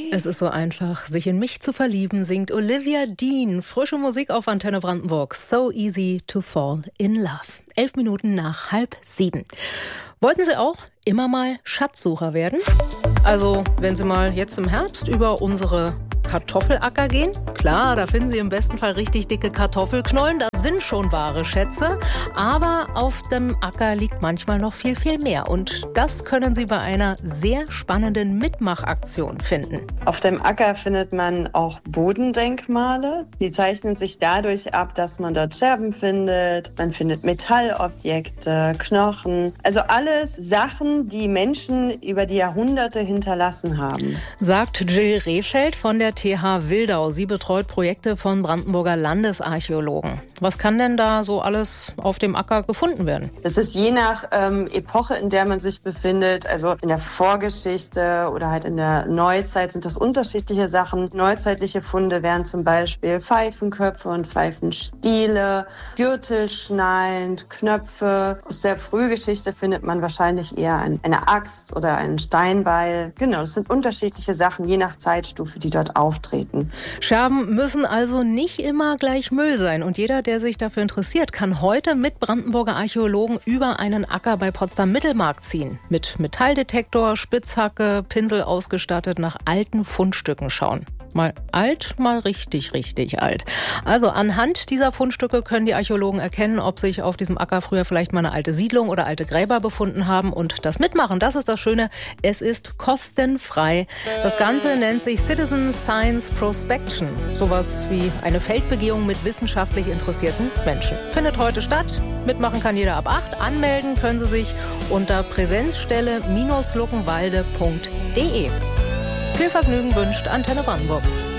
Es ist so einfach, sich in mich zu verlieben, singt Olivia Dean. Frische Musik auf Antenne Brandenburg. So easy to fall in love. 11 Minuten nach 6:30. Wollten Sie auch immer mal Schatzsucher werden? Also, wenn Sie mal jetzt im Herbst über unsere Kartoffelacker gehen? Klar, da finden Sie im besten Fall richtig dicke Kartoffelknollen. Da sind schon wahre Schätze. Aber auf dem Acker liegt manchmal noch viel, viel mehr. Und das können Sie bei einer sehr spannenden Mitmachaktion finden. Auf dem Acker findet man auch Bodendenkmale. Die zeichnen sich dadurch ab, dass man dort Scherben findet. Man findet Metallobjekte, Knochen. Also alles Sachen, die Menschen über die Jahrhunderte hinterlassen haben. Sagt Jill Rehfeld von der TH Wildau. Sie betreut Projekte von Brandenburger Landesarchäologen. Was kann denn da so alles auf dem Acker gefunden werden? Das ist je nach Epoche, in der man sich befindet. Also in der Vorgeschichte oder halt in der Neuzeit sind das unterschiedliche Sachen. Neuzeitliche Funde wären zum Beispiel Pfeifenköpfe und Pfeifenstiele, Gürtelschnallen, Knöpfe. Aus der Frühgeschichte findet man wahrscheinlich eher eine Axt oder einen Steinbeil. Genau, das sind unterschiedliche Sachen, je nach Zeitstufe, die dort auftreten. Scherben müssen also nicht immer gleich Müll sein. Und jeder, der sich dafür interessiert, kann heute mit Brandenburger Archäologen über einen Acker bei Potsdam-Mittelmarkt ziehen. Mit Metalldetektor, Spitzhacke, Pinsel ausgestattet nach alten Fundstücken schauen. Mal alt, mal richtig, richtig alt. Also anhand dieser Fundstücke können die Archäologen erkennen, ob sich auf diesem Acker früher vielleicht mal eine alte Siedlung oder alte Gräber befunden haben. Und das Mitmachen, das ist das Schöne, es ist kostenfrei. Das Ganze nennt sich Citizen Science Prospection. Sowas wie eine Feldbegehung mit wissenschaftlich interessierten Menschen. Findet heute statt. Mitmachen kann jeder ab 8. Anmelden können Sie sich unter Präsenzstelle-luckenwalde.de. Viel Vergnügen wünscht Antenne Brandenburg.